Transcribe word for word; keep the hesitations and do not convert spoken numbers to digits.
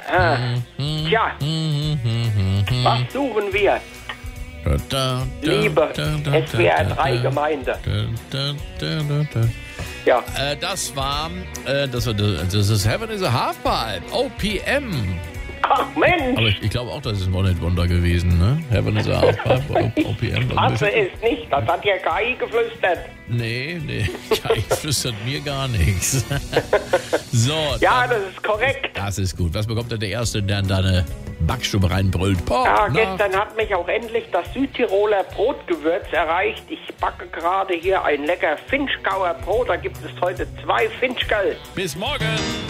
Ah. Tja, was suchen wir? Liebe S W R drei Gemeinde. Ja. Äh, das war, äh, das war, das ist Heaven is a Halfpipe, O P M. Ach Mensch! Aber ich, ich glaube auch, das ist ein One-Hit-Wonder gewesen, ne? Heaven is a Halfpipe, O P M. Hasse es nicht, das hat ja K I geflüstert. Nee, nee, K I flüstert mir gar nichts. So. Ja, dann, das ist korrekt. Das ist gut. Was bekommt denn der Erste, der in deine Backstube reinbrüllt? Pop, Ja, na? gestern hat mich auch endlich das Südtiroler Brotgewürz erreicht. Ich backe gerade hier ein lecker Finchgauer Brot. Da gibt es heute zwei Finchgall. Bis morgen!